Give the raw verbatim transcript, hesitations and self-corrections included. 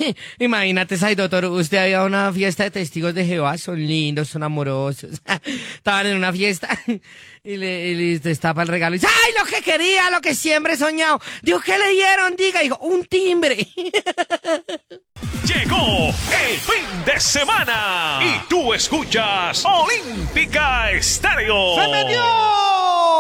Imagínate, ay, doctor, usted había una fiesta de testigos de Jehová, son lindos, son amorosos. Estaban en una fiesta y le, y le destapa el regalo y dice, ¡ay, lo que quería, lo que siempre he soñado! Dijo, ¿qué le dieron? Diga, dijo, un timbre. Llegó el fin de semana y tú escuchas Olímpica Estéreo. ¡Se metió!